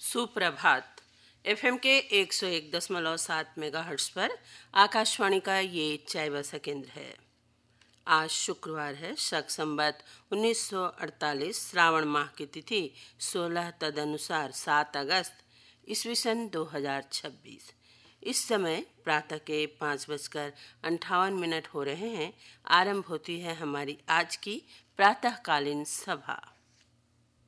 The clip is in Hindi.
सुप्रभात। एफएम के 101.7 मेगाहर्ट्ज पर आकाशवाणी का ये चाईबासा केंद्र है। आज शुक्रवार है, शक संवत 1948, श्रावण माह की तिथि 16, तदनुसार 7 अगस्त ईस्वी सन 2026। इस समय प्रातः के 5:58 हो रहे हैं। आरंभ होती है हमारी आज की प्रातःकालीन सभा।